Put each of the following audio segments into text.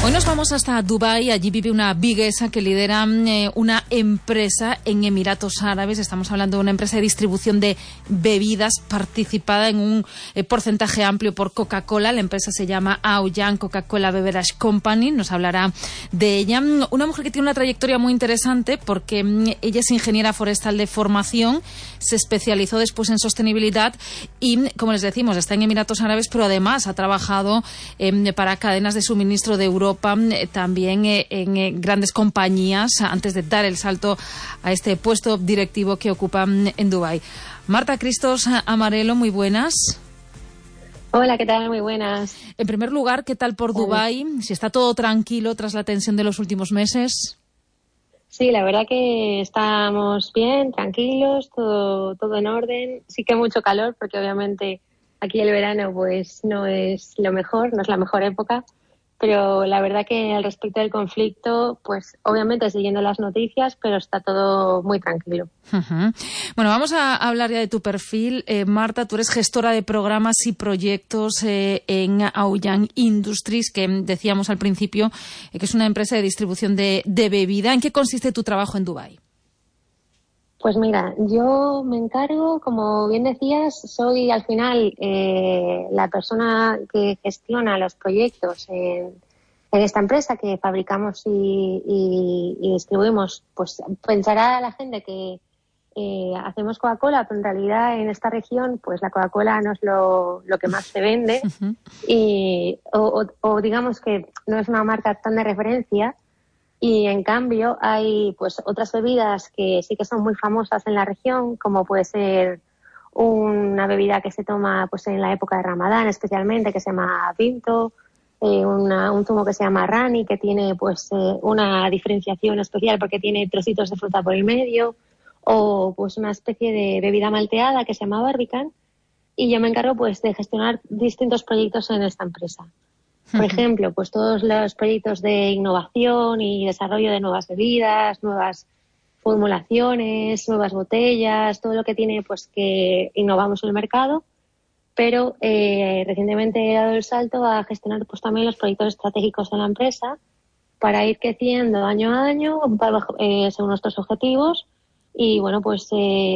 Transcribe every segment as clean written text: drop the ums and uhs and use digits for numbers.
Hoy nos vamos hasta Dubái. Allí vive una viguesa que lidera una empresa en Emiratos Árabes. Estamos hablando de una empresa de distribución de bebidas participada en un porcentaje amplio por Coca-Cola. La empresa se llama Aoyang Coca-Cola Beverage Company. Nos hablará de ella. Una mujer que tiene una trayectoria muy interesante porque ella es ingeniera forestal de formación, se especializó después en sostenibilidad y, como les decimos, está en Emiratos Árabes, pero además ha trabajado para cadenas de suministro de Europa, también en grandes compañías, antes de dar el salto a este puesto directivo que ocupa en Dubái. Marta Cristos Amarelo, muy buenas. Hola, ¿qué tal? Muy buenas. En primer lugar, ¿qué tal por Dubái? Si está todo tranquilo tras la tensión de los últimos meses. Sí, la verdad que estamos bien, tranquilos, todo en orden. Sí que mucho calor, porque obviamente aquí el verano pues no es lo mejor, no es la mejor época. Pero la verdad que al respecto del conflicto, pues obviamente siguiendo las noticias, pero está todo muy tranquilo. Uh-huh. Bueno, vamos a hablar ya de tu perfil. Marta, tú eres gestora de programas y proyectos en Aoyang Industries, que decíamos al principio que es una empresa de distribución de bebida. ¿En qué consiste tu trabajo en Dubái? Pues mira, yo me encargo, como bien decías, soy al final la persona que gestiona los proyectos en esta empresa que fabricamos y distribuimos. Pues pensará la gente que hacemos Coca-Cola, pero en realidad en esta región pues la Coca-Cola no es lo que más se vende o digamos que no es una marca tan de referencia. Y en cambio hay pues otras bebidas que sí que son muy famosas en la región, como puede ser una bebida que se toma pues en la época de Ramadán especialmente, que se llama Pinto, un zumo que se llama Rani, que tiene pues una diferenciación especial porque tiene trocitos de fruta por el medio, o pues una especie de bebida malteada que se llama Barbican, y yo me encargo pues de gestionar distintos proyectos en esta empresa. Por ejemplo, pues todos los proyectos de innovación y desarrollo de nuevas bebidas, nuevas formulaciones, nuevas botellas, todo lo que tiene pues que innovamos en el mercado. Pero recientemente he dado el salto a gestionar pues también los proyectos estratégicos de la empresa para ir creciendo año a año según nuestros objetivos y bueno pues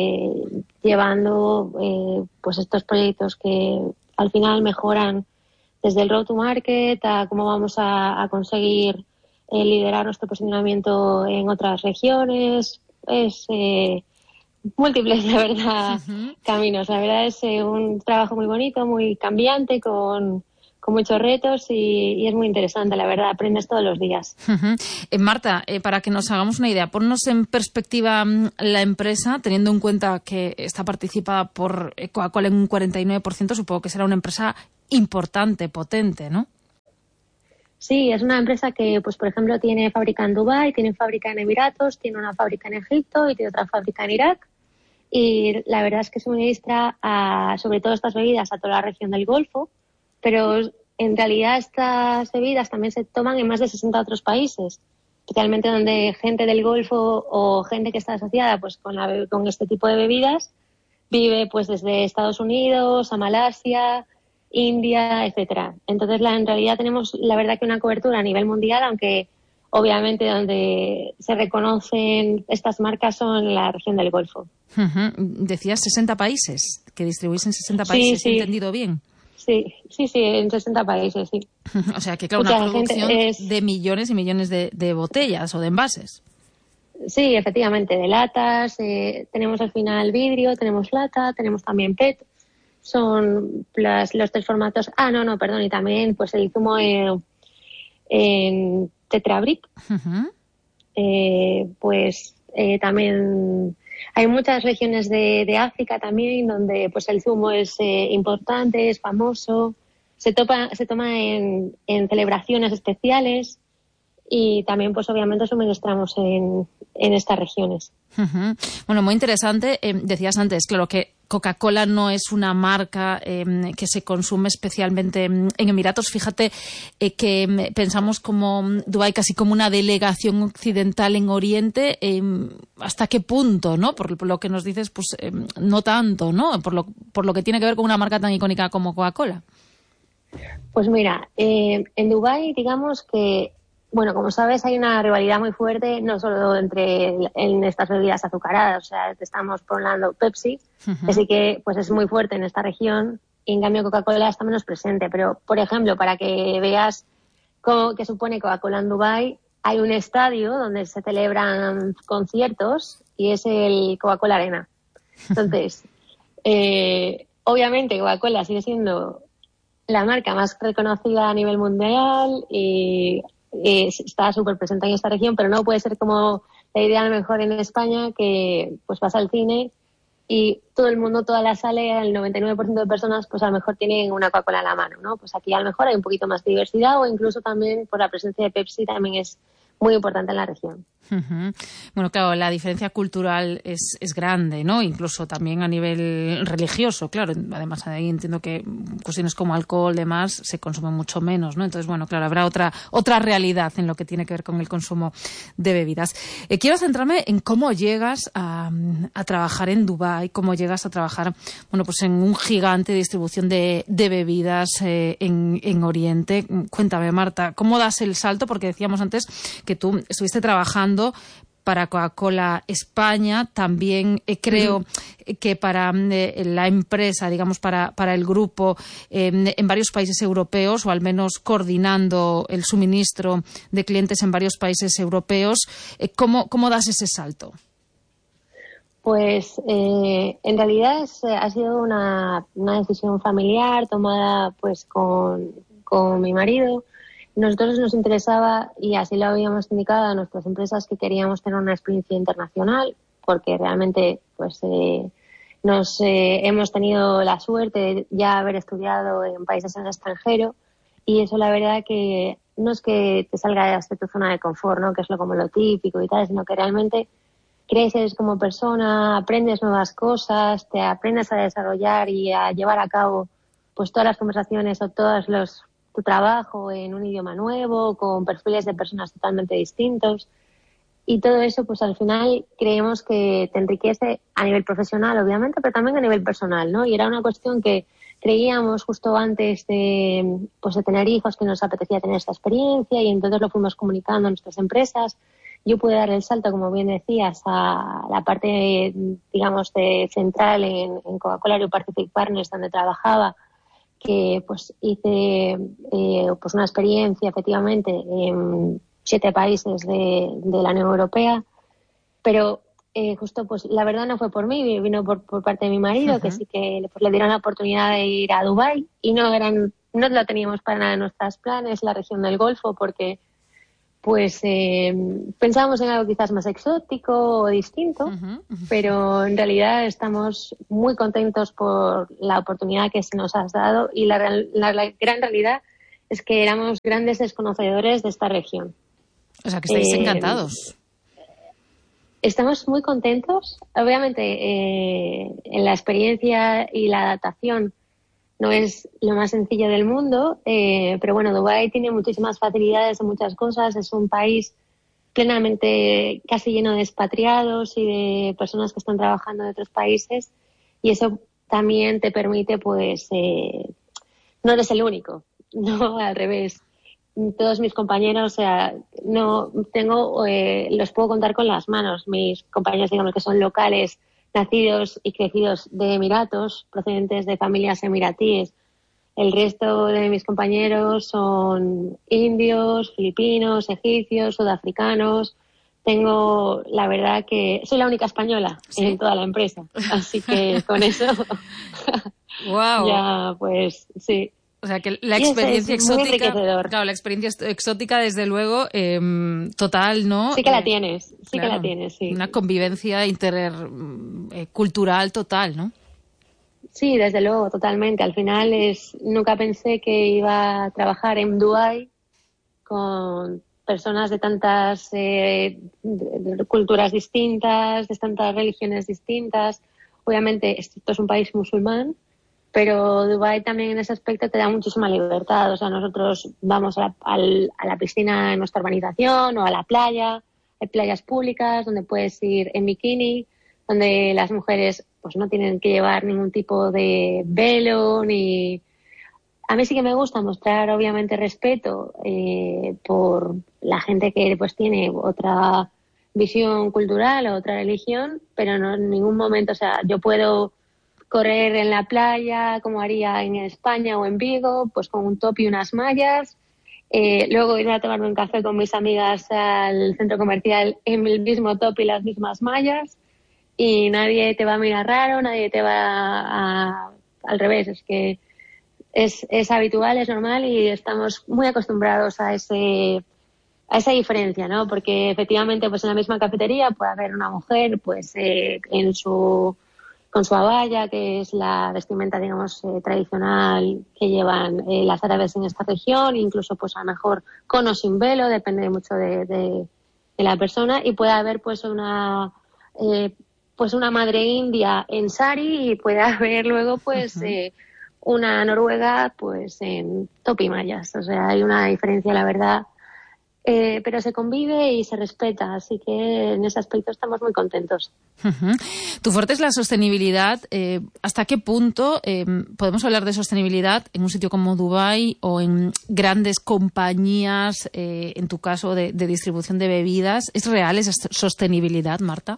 llevando pues estos proyectos que al final mejoran desde el road to market a cómo vamos a conseguir liderar nuestro posicionamiento en otras regiones. Es múltiples, la verdad, caminos. La verdad es un trabajo muy bonito, muy cambiante, con muchos retos y es muy interesante, la verdad. Aprendes todos los días. Marta, para que nos hagamos una idea, ponnos en perspectiva la empresa, teniendo en cuenta que está participada por Coca-Cola en un 49%, supongo que será una empresa importante, potente, ¿no? Sí, es una empresa que, pues por ejemplo, tiene fábrica en Dubái, tiene fábrica en Emiratos, tiene una fábrica en Egipto y tiene otra fábrica en Irak. Y la verdad es que suministra sobre todo estas bebidas a toda la región del Golfo, pero en realidad estas bebidas también se toman en más de 60 otros países, especialmente donde gente del Golfo o gente que está asociada pues con este tipo de bebidas vive pues desde Estados Unidos a Malasia, India, etcétera. Entonces, en realidad tenemos, la verdad, que una cobertura a nivel mundial, aunque obviamente donde se reconocen estas marcas son en la región del Golfo. Decías 60 países, que distribuís en 60 países, ¿he entendido bien? Sí, en 60 países, sí. O sea, que claro, una producción de millones y millones de botellas o de envases. Sí, efectivamente, de latas, tenemos al final vidrio, tenemos lata, tenemos también PET. Son los tres formatos. Y también pues el zumo en Tetra Brick. También hay muchas regiones de África también donde pues el zumo es importante, es famoso, se toma en celebraciones especiales y también pues obviamente suministramos en estas regiones. Bueno, muy interesante. Decías antes, claro, que Coca-Cola no es una marca que se consume especialmente en Emiratos. Fíjate que pensamos como Dubái casi como una delegación occidental en Oriente. ¿Hasta qué punto, no? Por lo que nos dices, pues no tanto, ¿no? Por lo que tiene que ver con una marca tan icónica como Coca-Cola. Pues mira, en Dubái digamos que bueno, como sabes, hay una rivalidad muy fuerte, no solo en estas bebidas azucaradas. O sea, estamos por un lado Pepsi, que sí que pues es muy fuerte en esta región, y en cambio Coca-Cola está menos presente. Pero, por ejemplo, para que veas qué supone Coca-Cola en Dubái, hay un estadio donde se celebran conciertos y es el Coca-Cola Arena. Entonces, obviamente Coca-Cola sigue siendo la marca más reconocida a nivel mundial y está súper presente en esta región, pero no puede ser como la idea a lo mejor en España, que pues vas al cine y todo el mundo, toda la sala, el 99% de personas pues a lo mejor tienen una Coca-Cola en la mano, ¿no? Pues aquí a lo mejor hay un poquito más de diversidad, o incluso también por la presencia de Pepsi también es muy importante en la región. Bueno, claro, la diferencia cultural es grande, ¿no? Incluso también a nivel religioso, claro. Además, ahí entiendo que cuestiones como alcohol, demás, se consumen mucho menos, ¿no? Entonces, bueno, claro, habrá otra realidad en lo que tiene que ver con el consumo de bebidas. Quiero centrarme en cómo llegas a trabajar en Dubái, cómo llegas a trabajar, bueno, pues en un gigante de distribución de bebidas en Oriente. Cuéntame, Marta, ¿cómo das el salto? Porque decíamos antes que tú estuviste trabajando para Coca-Cola España, también creo que para la empresa, digamos, para el grupo, en varios países europeos, o al menos coordinando el suministro de clientes en varios países europeos. ¿Cómo das ese salto? Pues en realidad ha sido una decisión familiar tomada pues con mi marido. Nosotros nos interesaba, y así lo habíamos indicado a nuestras empresas, que queríamos tener una experiencia internacional, porque realmente pues hemos tenido la suerte de ya haber estudiado en países en el extranjero, y eso la verdad que no es que te salgas de tu zona de confort, ¿no? Que es como lo típico y tal, sino que realmente creces como persona, aprendes nuevas cosas, te aprendes a desarrollar y a llevar a cabo pues todas las conversaciones o tu trabajo en un idioma nuevo, con perfiles de personas totalmente distintos. Y todo eso, pues al final creemos que te enriquece a nivel profesional, obviamente, pero también a nivel personal, ¿no? Y era una cuestión que creíamos justo antes de tener hijos, que nos apetecía tener esta experiencia, y entonces lo fuimos comunicando a nuestras empresas. Yo pude dar el salto, como bien decías, a la parte, digamos, de central en Coca-Cola Europacific Partners, donde trabajaba, que pues hice pues una experiencia efectivamente en 7 países de la Unión Europea, pero justo pues la verdad no fue por mí, vino por parte de mi marido, que sí que pues, le dieron la oportunidad de ir a Dubái, y no lo teníamos para nada en nuestros planes, la región del Golfo, porque pues pensábamos en algo quizás más exótico o distinto, pero en realidad estamos muy contentos por la oportunidad que se nos ha dado, y la gran realidad es que éramos grandes desconocedores de esta región. O sea, que estáis encantados. Estamos muy contentos. Obviamente, en la experiencia y la adaptación no es lo más sencillo del mundo, pero bueno, Dubái tiene muchísimas facilidades en muchas cosas. Es un país plenamente casi lleno de expatriados y de personas que están trabajando en otros países, y eso también te permite, pues, no eres el único, no, al revés. Todos mis compañeros, o sea, los puedo contar con las manos. Mis compañeros, digamos, que son locales, nacidos y crecidos de Emiratos, procedentes de familias emiratíes. El resto de mis compañeros son indios, filipinos, egipcios, sudafricanos. Tengo, la verdad que soy la única española en toda la empresa, así que con eso wow. Ya, pues sí. O sea, que la experiencia exótica, claro, la experiencia exótica, desde luego, total, ¿no? Sí que la tienes, que la tienes, sí. Una convivencia intercultural total, ¿no? Sí, desde luego, totalmente. Al final nunca pensé que iba a trabajar en Dubái con personas de tantas de culturas distintas, de tantas religiones distintas. Obviamente, esto es un país musulmán, pero Dubái también en ese aspecto te da muchísima libertad. O sea, nosotros vamos a la piscina en nuestra urbanización o a la playa. Hay playas públicas donde puedes ir en bikini, donde las mujeres pues no tienen que llevar ningún tipo de velo, ni a mí sí que me gusta mostrar obviamente respeto por la gente que pues tiene otra visión cultural o otra religión, pero no en ningún momento, o sea, yo puedo correr en la playa como haría en España o en Vigo, pues con un top y unas mallas, luego irme a tomarme un café con mis amigas al centro comercial en el mismo top y las mismas mallas, y nadie te va a mirar raro, nadie te va al revés, es que es habitual, es normal y estamos muy acostumbrados a esa diferencia, ¿no? Porque efectivamente, pues en la misma cafetería puede haber una mujer, pues con su abaya, que es la vestimenta, digamos, tradicional que llevan las árabes en esta región, incluso, pues a lo mejor con o sin velo, depende mucho de la persona, y puede haber, pues una madre india en sari y puede haber luego, pues una noruega, pues en top y mallas. O sea, hay una diferencia, la verdad. Pero se convive y se respeta, así que en ese aspecto estamos muy contentos. Tu fuerte es la sostenibilidad. ¿Hasta qué punto podemos hablar de sostenibilidad en un sitio como Dubái o en grandes compañías, en tu caso de distribución de bebidas? ¿Es real esa sostenibilidad, Marta?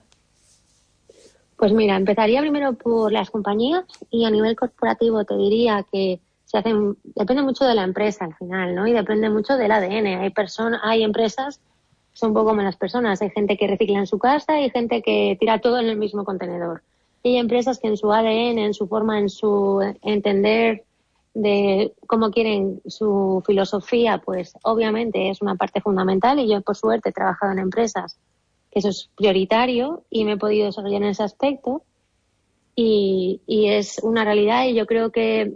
Pues mira, empezaría primero por las compañías y a nivel corporativo te diría que depende mucho de la empresa al final, ¿no? Y depende mucho del ADN. Hay empresas que son un poco menos personas. Hay gente que recicla en su casa y gente que tira todo en el mismo contenedor. Y hay empresas que en su ADN, en su forma, en su entender de cómo quieren su filosofía, pues obviamente es una parte fundamental, y yo por suerte he trabajado en empresas que eso es prioritario y me he podido desarrollar en ese aspecto, y es una realidad, y yo creo que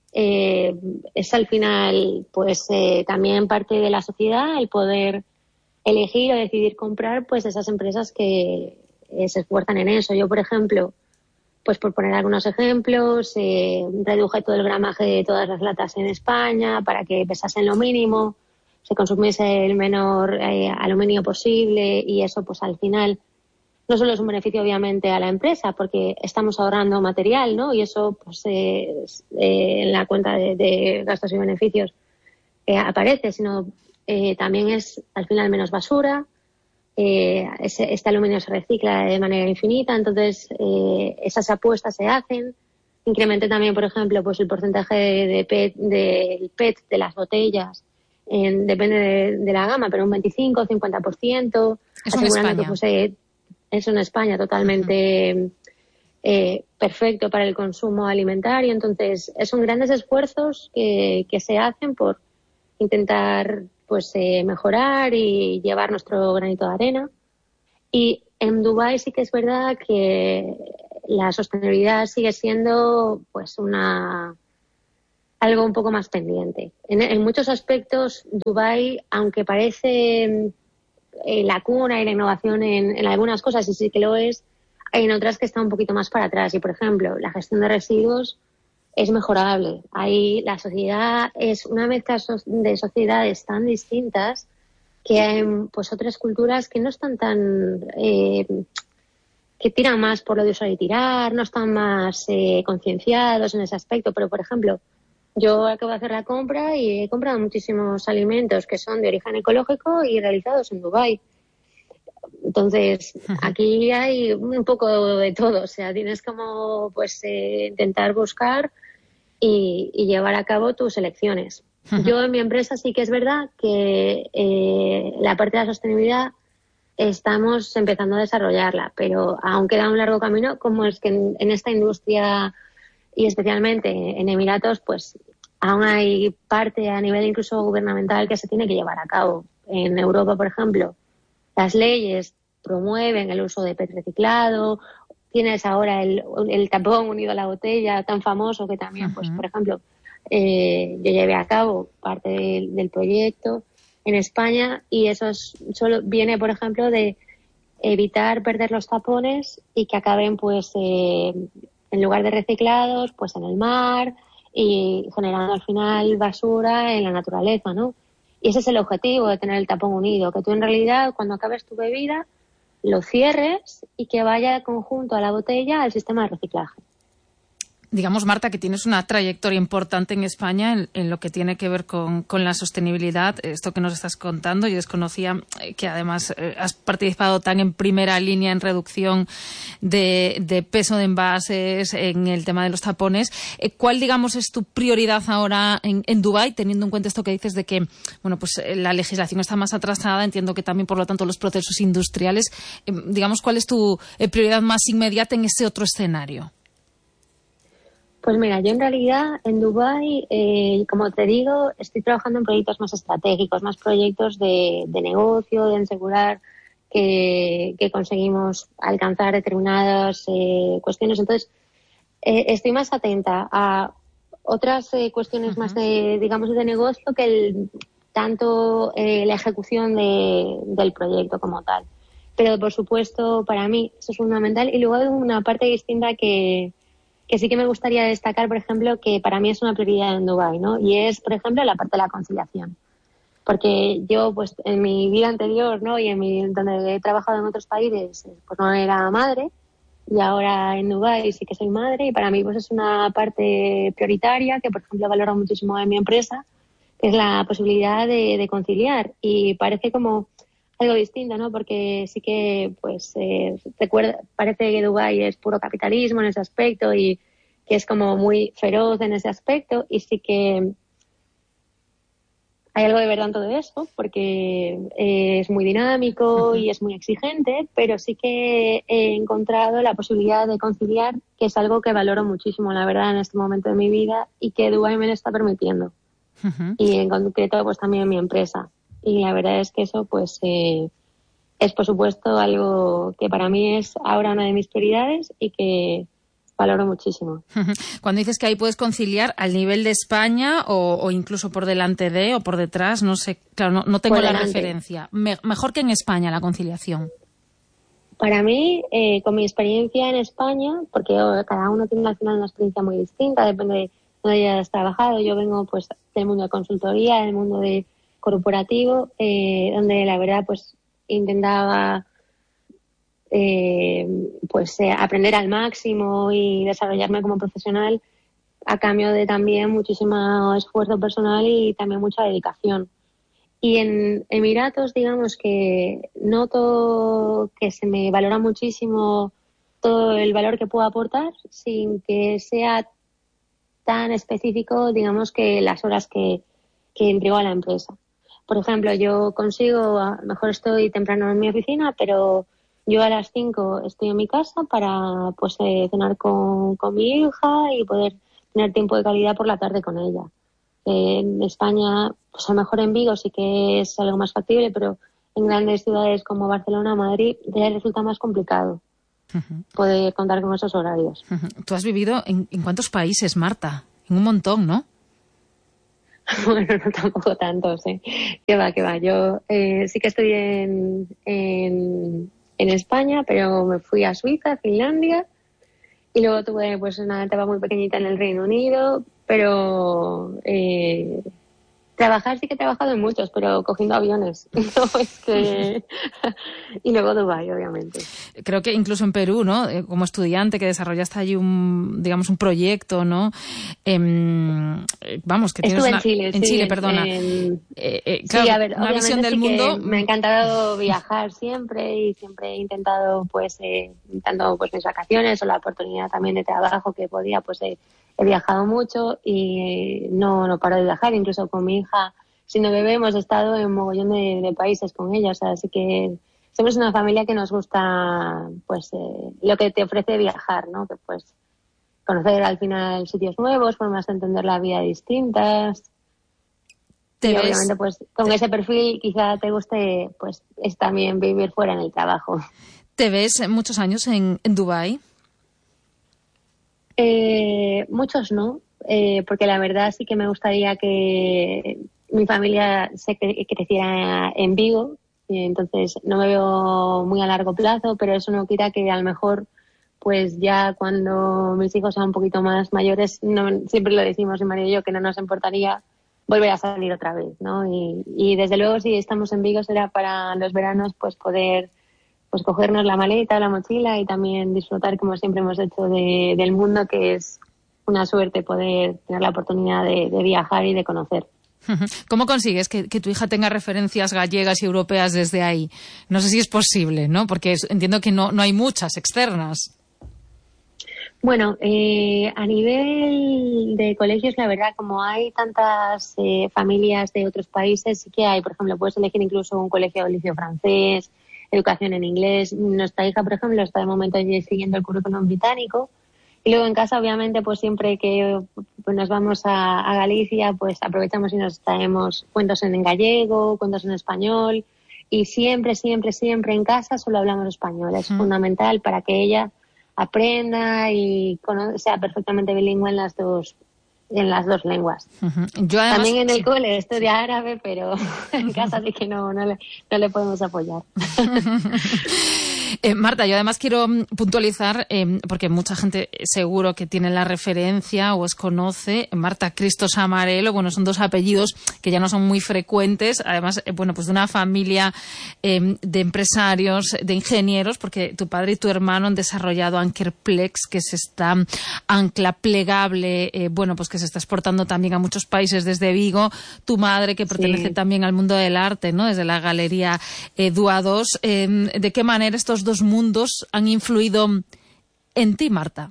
es al final pues también parte de la sociedad el poder elegir o decidir comprar pues esas empresas que se esfuerzan en eso. Yo, por ejemplo, pues por poner algunos ejemplos, reduje todo el gramaje de todas las latas en España para que pesasen lo mínimo, se consumiese el menor aluminio posible, y eso pues al final no solo es un beneficio obviamente a la empresa porque estamos ahorrando material, ¿no? Y eso pues en la cuenta de gastos y beneficios aparece, sino también es al final menos basura, este aluminio se recicla de manera infinita, entonces esas apuestas se hacen. Incrementé también, por ejemplo, pues el porcentaje del PET de las botellas, depende de la gama, pero un 25 o 50%. Eso en España. Que, pues, eso en España totalmente perfecto para el consumo alimentario. Entonces, son grandes esfuerzos que se hacen por intentar pues mejorar y llevar nuestro granito de arena. Y en Dubái sí que es verdad que la sostenibilidad sigue siendo pues algo un poco más pendiente. En muchos aspectos, Dubái, aunque parece la cuna y la innovación en algunas cosas, y sí que lo es, hay en otras que está un poquito más para atrás. Y, por ejemplo, la gestión de residuos es mejorable. Ahí la sociedad es una mezcla de sociedades tan distintas que hay pues otras culturas que no están tan que tiran más por lo de usar y tirar, no están más concienciados en ese aspecto. Pero, por ejemplo, yo acabo de hacer la compra y he comprado muchísimos alimentos que son de origen ecológico y realizados en Dubái. Entonces, aquí hay un poco de todo. O sea, tienes como pues intentar buscar y llevar a cabo tus elecciones. Yo en mi empresa sí que es verdad que la parte de la sostenibilidad estamos empezando a desarrollarla, pero aún queda un largo camino, como es que en esta industria y especialmente en Emiratos, pues aún hay parte a nivel incluso gubernamental que se tiene que llevar a cabo. En Europa, por ejemplo, las leyes promueven el uso de PET reciclado. Tienes ahora el tapón unido a la botella, tan famoso, que también, pues por ejemplo, yo llevé a cabo parte del proyecto en España, y eso solo viene, por ejemplo, de evitar perder los tapones y que acaben, pues, en lugar de reciclados, pues en el mar, y generando al final basura en la naturaleza, ¿no? Y ese es el objetivo de tener el tapón unido, que tú en realidad cuando acabes tu bebida lo cierres y que vaya conjunto a la botella al sistema de reciclaje. Digamos, Marta, que tienes una trayectoria importante en España en lo que tiene que ver con la sostenibilidad. Esto que nos estás contando, yo desconocía que además has participado tan en primera línea en reducción de peso de envases, en el tema de los tapones. ¿Cuál, digamos, es tu prioridad ahora en Dubái, teniendo en cuenta esto que dices de que, bueno, pues la legislación está más atrasada? Entiendo que también, por lo tanto, los procesos industriales. Digamos, ¿cuál es tu prioridad más inmediata en ese otro escenario? Pues mira, yo en realidad en Dubái, como te digo, estoy trabajando en proyectos más estratégicos, más proyectos de negocio, de asegurar que conseguimos alcanzar determinadas cuestiones. Entonces, estoy más atenta a otras cuestiones más de, digamos, de negocio que tanto la ejecución del proyecto como tal. Pero, por supuesto, para mí eso es fundamental. Y luego hay una parte distinta que sí que me gustaría destacar, por ejemplo, que para mí es una prioridad en Dubái, ¿no? Y es, por ejemplo, la parte de la conciliación. Porque yo, pues, en mi vida anterior, ¿no? Y donde he trabajado en otros países, pues no era madre. Y ahora en Dubái sí que soy madre. Y para mí, pues, es una parte prioritaria que, por ejemplo, valoro muchísimo en mi empresa, que es la posibilidad de conciliar. Y parece como algo distinto, ¿no? Porque sí que, pues, parece que Dubái es puro capitalismo en ese aspecto y que es como muy feroz en ese aspecto, y sí que hay algo de verdad en todo eso, porque es muy dinámico y es muy exigente, pero sí que he encontrado la posibilidad de conciliar, que es algo que valoro muchísimo, la verdad, en este momento de mi vida, y que Dubái me lo está permitiendo. Y en concreto, pues también mi empresa. Y la verdad es que eso, pues, es por supuesto algo que para mí es ahora una de mis prioridades y que valoro muchísimo. Cuando dices que ahí puedes conciliar al nivel de España o incluso por delante de o por detrás, no sé, claro, no tengo la referencia. Mejor que en España la conciliación. Para mí, con mi experiencia en España, porque cada uno tiene al final una experiencia muy distinta, depende de dónde hayas trabajado. Yo vengo, pues, del mundo de consultoría, del mundo de corporativo, donde la verdad, pues, intentaba aprender al máximo y desarrollarme como profesional a cambio de también muchísimo esfuerzo personal y también mucha dedicación. Y en Emiratos, digamos que noto que se me valora muchísimo todo el valor que puedo aportar sin que sea tan específico, digamos, que las horas que entrego a la empresa. Por ejemplo, yo consigo, a lo mejor estoy temprano en mi oficina, pero yo a las 5 estoy en mi casa para, pues, cenar con mi hija y poder tener tiempo de calidad por la tarde con ella. En España, pues a lo mejor en Vigo sí que es algo más factible, pero en grandes ciudades como Barcelona o Madrid ya resulta más complicado poder contar con esos horarios. ¿Tú has vivido en cuántos países, Marta? En un montón, ¿no? Bueno, no tampoco tantos, ¿eh? Que va. Yo sí que estoy en España, pero me fui a Suiza, a Finlandia, y luego tuve, pues, una etapa muy pequeñita en el Reino Unido, pero trabajar sí que he trabajado en muchos, pero cogiendo aviones. No, es que... Y luego Dubái, obviamente. Creo que incluso en Perú, ¿no? Como estudiante que desarrollaste allí un proyecto, ¿no? Vamos, que tienes estuve en Chile, en Chile, perdona. Claro, sí, a ver, una visión del mundo. Me ha encantado viajar siempre y siempre he intentado, pues, tanto pues mis vacaciones o la oportunidad también de trabajo que podía, pues, he viajado mucho y no paro de viajar. Incluso con mi hija, siendo bebé, hemos estado en un mogollón de países con ella. O sea, así que somos una familia que nos gusta, pues, lo que te ofrece viajar, ¿no? Que, pues, conocer al final sitios nuevos, formas de entender la vida distintas. Y obviamente, pues, con ese perfil quizá te guste, pues, es también vivir fuera en el trabajo. ¿Te ves muchos años en Dubái? Muchos no, porque la verdad sí que me gustaría que mi familia se creciera en Vigo, entonces no me veo muy a largo plazo, pero eso no quita que a lo mejor, pues, ya cuando mis hijos sean un poquito más mayores, siempre lo decimos mi marido y yo, que no nos importaría volver a salir otra vez, ¿no? Y desde luego, si estamos en Vigo, será para los veranos, pues, poder, pues, cogernos la maleta, la mochila y también disfrutar, como siempre hemos hecho, del mundo, que es una suerte poder tener la oportunidad de viajar y de conocer. ¿Cómo consigues que tu hija tenga referencias gallegas y europeas desde ahí? No sé si es posible, ¿no? Porque entiendo que no hay muchas externas. Bueno, a nivel de colegios, la verdad, como hay tantas familias de otros países, sí que hay, por ejemplo, puedes elegir incluso un colegio o liceo francés, educación en inglés. Nuestra hija, por ejemplo, está de momento siguiendo el currículum británico. Y luego en casa, obviamente, pues siempre que pues, nos vamos a Galicia, pues aprovechamos y nos traemos cuentos en gallego, cuentos en español. Y siempre en casa solo hablamos español. Es fundamental para que ella aprenda y sea perfectamente bilingüe en las dos lenguas. Yo además, también en el cole estudia árabe, pero en casa sí que no le podemos apoyar. Marta, yo además quiero puntualizar, porque mucha gente seguro que tiene la referencia o os conoce, Marta Cristos Amarelo, bueno, son dos apellidos que ya no son muy frecuentes, además, bueno, pues de una familia de empresarios, de ingenieros, porque tu padre y tu hermano han desarrollado Ankerplex, que es esta ancla plegable, bueno, pues que se está exportando también a muchos países desde Vigo, tu madre que pertenece también al mundo del arte, ¿no? Desde la Galería Dua 2. ¿De qué manera estos dos mundos han influido en ti, Marta?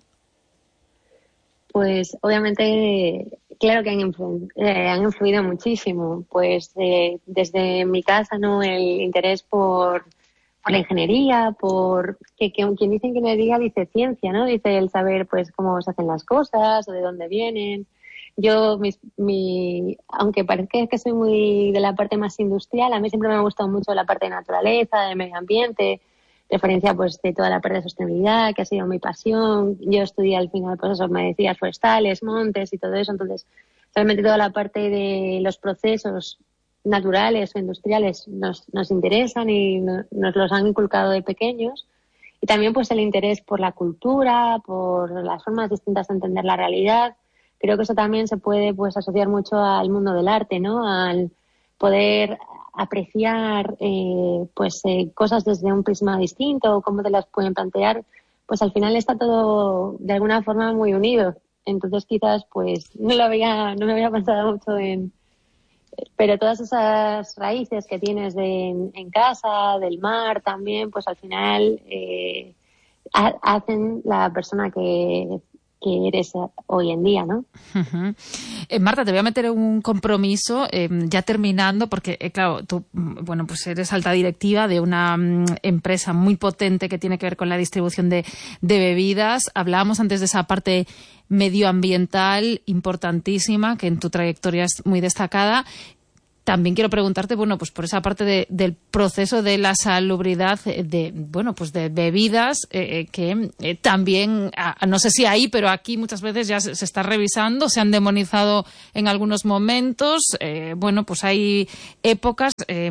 Pues obviamente, claro que han influido muchísimo. Pues desde mi casa, ¿no? El interés por la ingeniería, por quien dice ingeniería dice ciencia, ¿no? Dice el saber pues cómo se hacen las cosas o de dónde vienen. Yo, aunque parezca que soy muy de la parte más industrial, a mí siempre me ha gustado mucho la parte de naturaleza, de medio ambiente, referencia pues de toda la parte de sostenibilidad, que ha sido mi pasión. Yo estudié al final, pues eso, me decías forestales, montes y todo eso. Entonces, realmente toda la parte de los procesos naturales o industriales nos interesan y nos los han inculcado de pequeños. Y también pues el interés por la cultura, por las formas distintas de entender la realidad. Creo que eso también se puede pues asociar mucho al mundo del arte, ¿no? Al poder apreciar cosas desde un prisma distinto, cómo te las pueden plantear, pues al final está todo de alguna forma muy unido. Entonces quizás pues no me había pensado mucho pero todas esas raíces que tienes en casa, del mar también, pues al final hacen la persona que eres hoy en día, ¿no? Marta, te voy a meter en un compromiso, ya terminando, porque claro, tú, bueno, pues eres alta directiva de una empresa muy potente que tiene que ver con la distribución de bebidas. Hablábamos antes de esa parte medioambiental importantísima, que en tu trayectoria es muy destacada. También quiero preguntarte, bueno, pues por esa parte del proceso de la salubridad de bebidas, que también, no sé si ahí, pero aquí muchas veces ya se está revisando, se han demonizado en algunos momentos, bueno, pues hay épocas,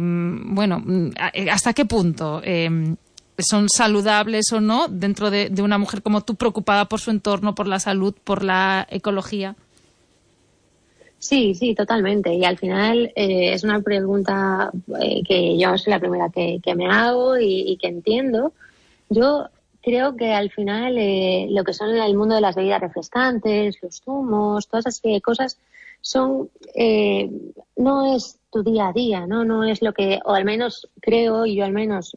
¿hasta qué punto son saludables o no dentro de una mujer como tú, preocupada por su entorno, por la salud, por la ecología? Sí, totalmente. Y al final es una pregunta que yo soy la primera que me hago y que entiendo. Yo creo que al final lo que son el mundo de las bebidas refrescantes, los zumos, todas esas cosas son no es tu día a día, no es lo que, o al menos creo, y yo al menos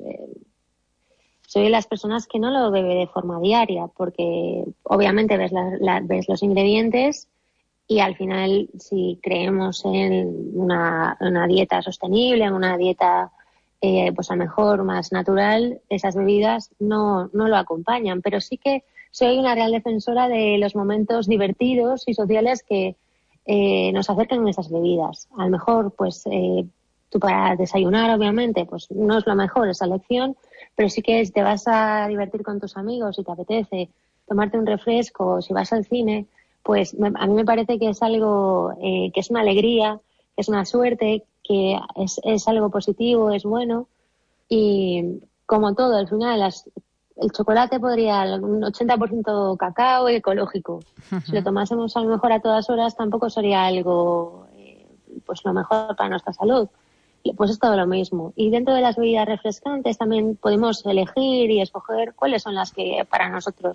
soy de las personas que no lo bebe de forma diaria, porque obviamente ves los ingredientes. Y al final, si creemos en una dieta sostenible, en una dieta pues a lo mejor más natural, esas bebidas no lo acompañan. Pero sí que soy una real defensora de los momentos divertidos y sociales que nos acercan a esas bebidas. A lo mejor, pues tú para desayunar, obviamente, pues no es lo mejor esa elección, pero sí que te vas a divertir con tus amigos si te apetece tomarte un refresco, si vas al cine, pues a mí me parece que es algo que es una alegría, que es una suerte, que es algo positivo, es bueno. Y como todo, al final el chocolate podría un 80% cacao y ecológico. Si lo tomásemos a lo mejor a todas horas, tampoco sería algo pues lo mejor para nuestra salud. Pues es todo lo mismo. Y dentro de las bebidas refrescantes también podemos elegir y escoger cuáles son las que para nosotros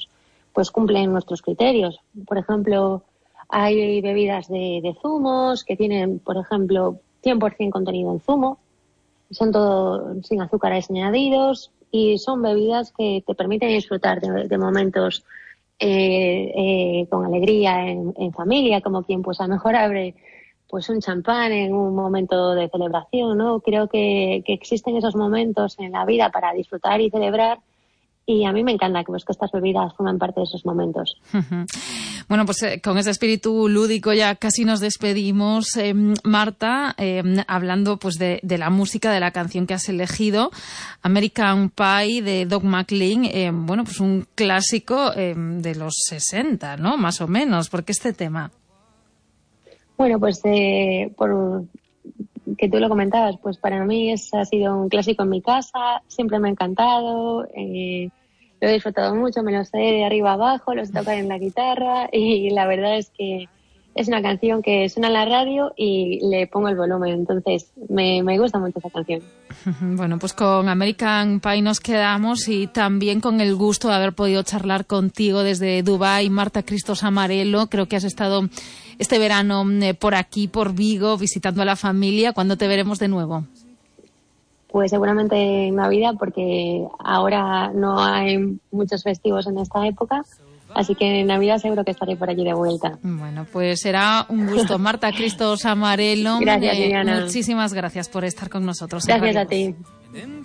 pues cumplen nuestros criterios. Por ejemplo, hay bebidas de zumos que tienen, por ejemplo, 100% contenido en zumo, son todo sin azúcares añadidos y son bebidas que te permiten disfrutar de momentos con alegría en familia, como quien pues a lo mejor abre pues un champán en un momento de celebración, ¿no? Creo que existen esos momentos en la vida para disfrutar y celebrar, y a mí me encanta que estas bebidas forman parte de esos momentos. Bueno, pues con ese espíritu lúdico ya casi nos despedimos. Marta, hablando pues de la música, de la canción que has elegido, American Pie de Doug McLean, bueno, pues un clásico de los 60, ¿no? Más o menos. ¿Por qué este tema? Bueno, pues por que tú lo comentabas, pues para mí ha sido un clásico en mi casa, siempre me ha encantado, lo he disfrutado mucho, me lo sé de arriba abajo, lo sé tocar en la guitarra y la verdad es que es una canción que suena en la radio y le pongo el volumen, entonces me gusta mucho esa canción. Bueno, pues con American Pie nos quedamos y también con el gusto de haber podido charlar contigo desde Dubái. Marta Cristos Amarelo, creo que has estado este verano por aquí, por Vigo, visitando a la familia. ¿Cuándo te veremos de nuevo? Pues seguramente en Navidad, porque ahora no hay muchos festivos en esta época, así que en Navidad seguro que estaré por allí de vuelta. Bueno, pues será un gusto. Marta Cristos Amarelo, gracias, Liliana. Muchísimas gracias por estar con nosotros. Gracias a ti.